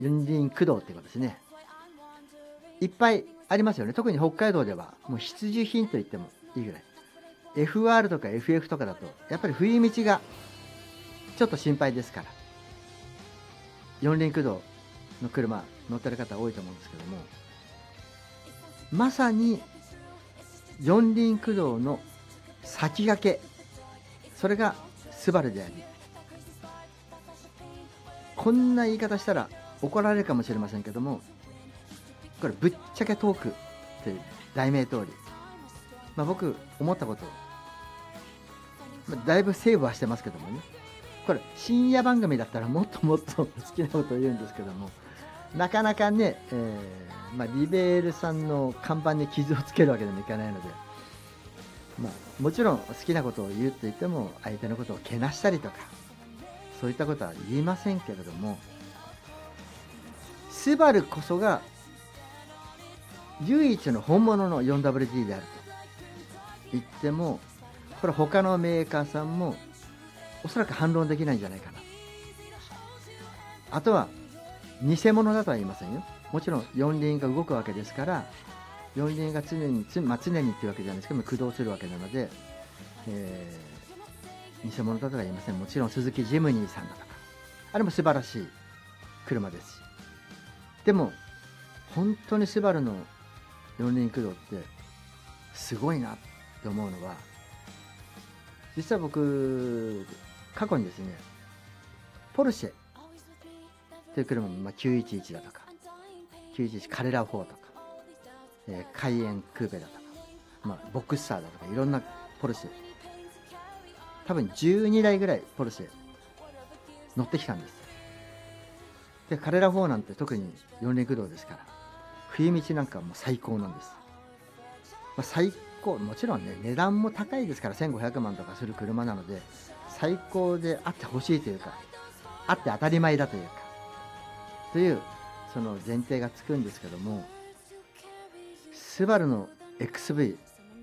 四輪駆動っていうことですね。いっぱいありますよね。特に北海道ではもう必需品と言ってもいいぐらい。FR とか FF とかだとやっぱり冬道がちょっと心配ですから、四輪駆動の車乗ってる方多いと思うんですけども、まさに四輪駆動の先駆け、それがスバルであり、こんな言い方したら怒られるかもしれませんけども、これぶっちゃけトークという題名通り、僕思ったこと、だいぶセーブはしてますけどもね、これ深夜番組だったらもっともっと好きなことを言うんですけども、なかなかね、リベールさんの看板に傷をつけるわけにもいかないので、もちろん好きなことを言うと言っても相手のことをけなしたりとかそういったことは言いませんけれども、スバルこそが唯一の本物の 4WD であると言っても、これ他のメーカーさんもおそらく反論できないんじゃないかな。あとは偽物だとは言いませんよ。もちろん四輪が動くわけですから、四輪が常にっていうわけじゃないですけども駆動するわけなので、偽物だとは言いません。もちろん鈴木ジムニーさんだとか、あれも素晴らしい車ですし、でも本当にスバルの四輪駆動ってすごいなって思うのは、実は僕過去にですね、ポルシェという車も911だとか911カレラ4とか、カイエンクーペだとか、ボックスターだとかいろんなポルシェ、多分12台ぐらいポルシェ乗ってきたんです。でカレラ4なんて特に四輪駆動ですから、冬道なんかはもう最高なんです。最高、もちろんね値段も高いですから、1500万とかする車なので最高であってほしいというか、あって当たり前だというかというその前提がつくんですけども、スバルの XV、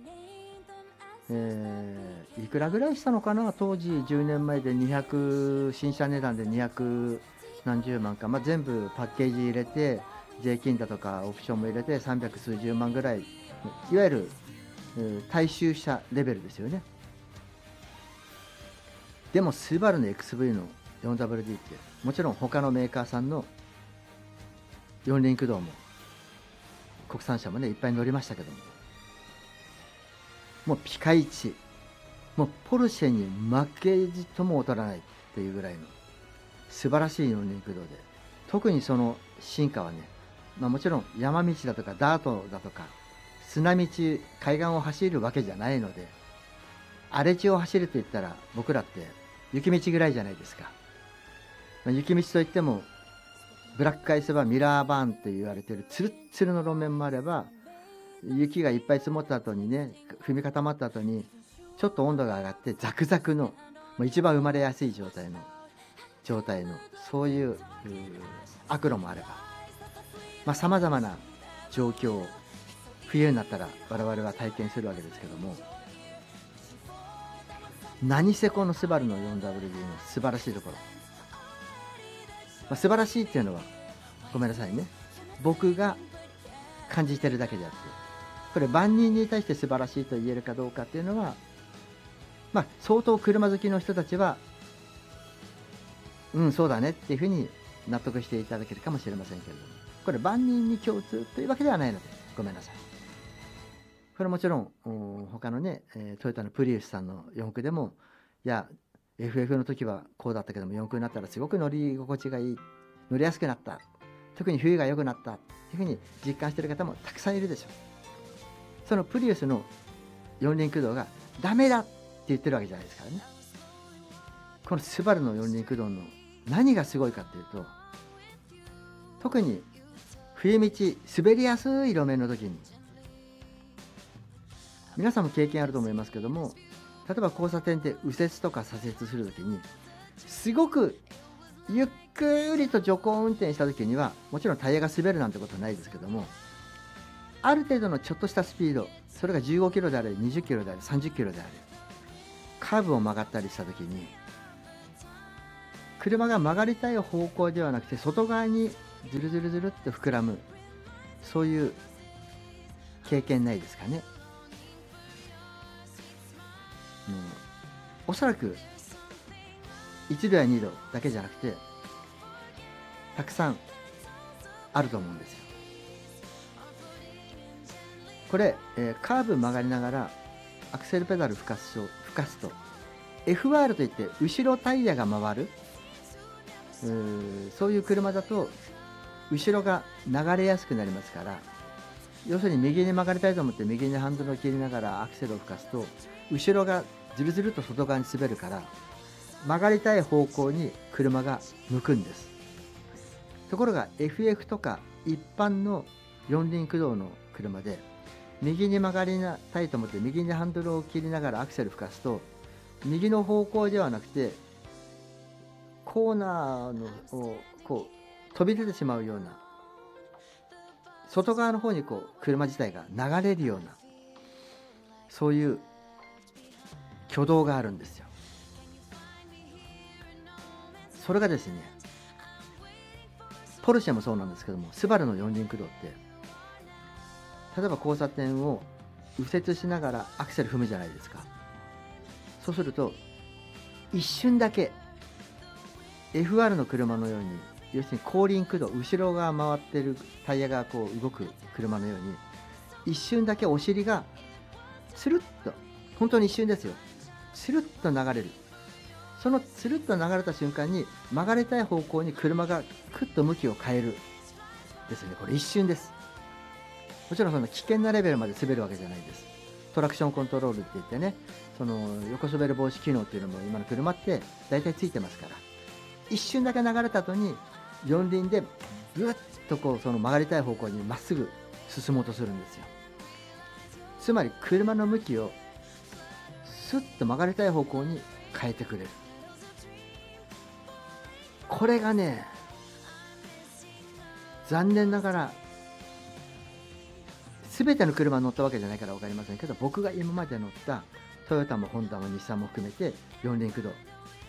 いくらぐらいしたのかな、当時10年前で200、新車値段で200何十万か、全部パッケージ入れて税金だとかオプションも入れて300数十万ぐらい、いわゆる、大衆車レベルですよね。でもスバルの XV の 4WD ってもちろん他のメーカーさんの四輪駆動も国産車もねいっぱい乗りましたけども、もうピカイチ、もうポルシェに負けじとも劣らないっていうぐらいの素晴らしい四輪駆動で、特にその進化はね、もちろん山道だとかダートだとか砂道、海岸を走るわけじゃないので、荒れ地を走ると言ったら僕らって雪道ぐらいじゃないですか。雪道といってもブラックアイスバーン、ミラーバーンって言われているツルッツルの路面もあれば、雪がいっぱい積もった後にね、踏み固まった後にちょっと温度が上がってザクザクの、もう一番生まれやすい状態のそういう悪路もあれば、さまざまな状況を冬になったら我々は体験するわけですけども、何せこのスバルの 4WD の素晴らしいところ、素晴らしいっていうのはごめんなさいね、僕が感じてるだけであって、これ万人に対して素晴らしいと言えるかどうかっていうのは、相当車好きの人たちはそうだねっていうふうに納得していただけるかもしれませんけれども、これ万人に共通というわけではないのでごめんなさい。これもちろん他のね、トヨタのプリウスさんの四駆でも、いや FF の時はこうだったけども四駆になったらすごく乗り心地がいい、乗りやすくなった、特に冬が良くなったっていうふうに実感している方もたくさんいるでしょう。そのプリウスの四輪駆動がダメだって言ってるわけじゃないですからね。このスバルの四輪駆動の何がすごいかっていうと、特に冬道滑りやすい路面の時に、皆さんも経験あると思いますけども、例えば交差点で右折とか左折する時にすごくゆっくりと徐行運転した時にはもちろんタイヤが滑るなんてことはないですけども、ある程度のちょっとしたスピード、それが15キロであれ20キロであれ30キロであれ、カーブを曲がったりした時に車が曲がりたい方向ではなくて外側にずるずるずるっと膨らむ、そういう経験ないですかね。おそらく1度や2度だけじゃなくてたくさんあると思うんですよ。これ、カーブ曲がりながらアクセルペダル吹かすと FR といって後ろタイヤが回る、そういう車だと後ろが流れやすくなりますから、要するに右に曲がりたいと思って右にハンドルを切りながらアクセルを吹かすと後ろがずるずると外側に滑るから曲がりたい方向に車が向くんです。ところが FF とか一般の四輪駆動の車で右に曲がりたいと思って右にハンドルを切りながらアクセル吹かすと右の方向ではなくてコーナーのをこう飛び出てしまうような外側の方にこう車自体が流れるようなそういう挙動があるんですよ。それがですね、ポルシェもそうなんですけども、スバルの四輪駆動って例えば交差点を右折しながらアクセル踏むじゃないですか。そうすると一瞬だけ FR の車のように、要するに後輪駆動、後ろが回ってるタイヤがこう動く車のように一瞬だけお尻がスルッと、本当に一瞬ですよ、スルッと流れる。そのスルッと流れた瞬間に曲がりたい方向に車がクッと向きを変えるですね。これ一瞬です。もちろんその危険なレベルまで滑るわけじゃないです。トラクションコントロールって言ってね、その横滑る防止機能っていうのも今の車って大体ついてますから、一瞬だけ流れた後に四輪でぐっとこうその曲がりたい方向にまっすぐ進もうとするんですよ。つまり車の向きをスッと曲がりたい方向に変えてくれる。これがね、残念ながら全ての車に乗ったわけじゃないから分かりませんけど、僕が今まで乗ったトヨタもホンダも日産も含めて四輪駆動、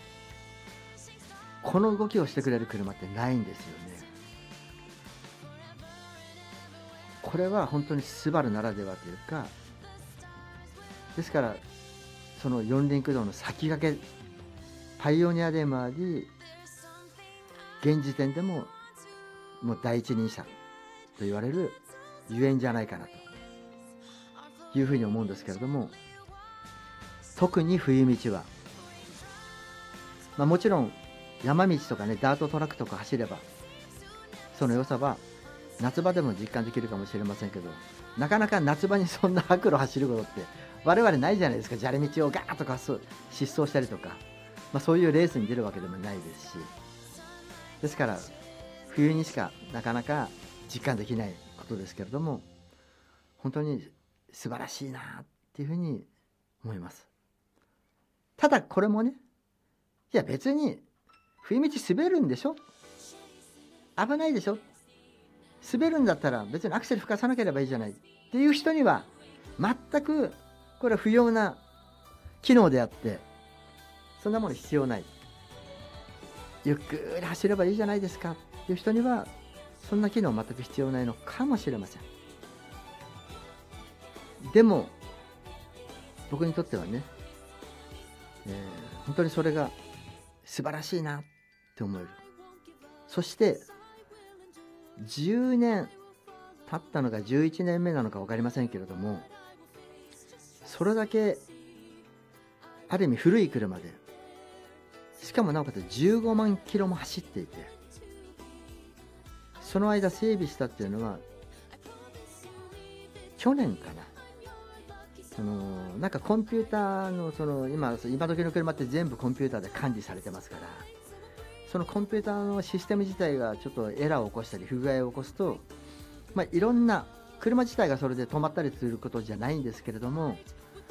この動きをしてくれる車ってないんですよね。これは本当にスバルならではというか、ですからその四輪駆動の先駆けパイオニアでもあり、現時点でももう第一人者と言われるゆえんじゃないかなというふうに思うんですけれども、特に冬道は、もちろん山道とかね、ダートトラックとか走ればその良さは夏場でも実感できるかもしれませんけど、なかなか夏場にそんな悪路走ることって我々ないじゃないですか。砂利道をガーッとか疾走したりとか、そういうレースに出るわけでもないですし、ですから冬にしかなかなか実感できないことですけれども、本当に素晴らしいなっていうふうに思います。ただこれもね、いや別に冬道滑るんでしょ、危ないでしょ、滑るんだったら別にアクセル吹かさなければいいじゃないっていう人には全くこれは不要な機能であって、そんなもの必要ない、ゆっくり走ればいいじゃないですかっていう人にはそんな機能全く必要ないのかもしれません。でも僕にとってはね、本当にそれが素晴らしいなって思える。そして10年経ったのか11年目なのか分かりませんけれども、それだけある意味古い車で、しかもなおかつ15万キロも走っていて、その間整備したっていうのは去年かな。なんかコンピューターの今時の車って全部コンピューターで管理されてますから、そのコンピューターのシステム自体がちょっとエラーを起こしたり不具合を起こすと、いろんな車自体がそれで止まったりすることじゃないんですけれども、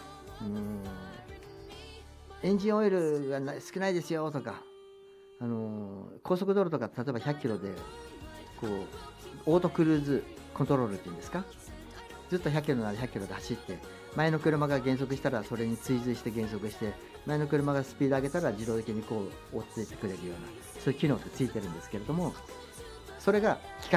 エンジンオイルが少ないですよとか、高速道路とか例えば100キロでこうオートクルーズコントロールっていうんですか、ずっと100キロなら100キロで走って、前の車が減速したらそれに追随して減速して、前の車がスピード上げたら自動的にこう追っていってくれるような、そういう機能ってついてるんですけれども、 それが機関